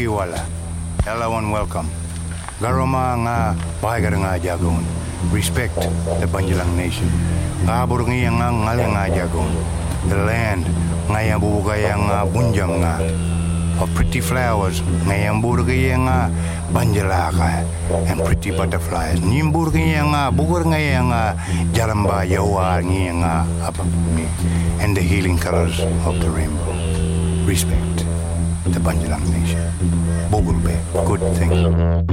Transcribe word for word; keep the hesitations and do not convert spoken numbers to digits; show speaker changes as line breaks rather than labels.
wala. Hello and welcome. Garoma nga bahagar nga jagon. Respect the Banjalang Nation. Kabur nga nga ngalang nga jagon. The land nga yang bubugay nga bunjam nga. Of pretty flowers nga yang burgay nga banjalaka and pretty butterflies. Nimburgay nga bugur nga nga jalamba yawa nga apa and the healing colors of the rainbow. Respect the Banjalang Nation. Bogulbe, good thing.